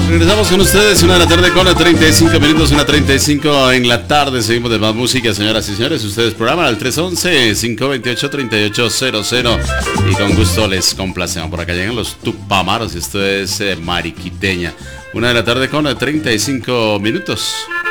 Regresamos con ustedes, 1 de la tarde con 35 minutos, 1:35 en la tarde. Seguimos de más música, señoras y señores. Ustedes programan al 311-528-3800 y con gusto les complacemos. Por acá llegan los Tupamaros y esto es Mariquiteña. 1 de la tarde con 35 minutos.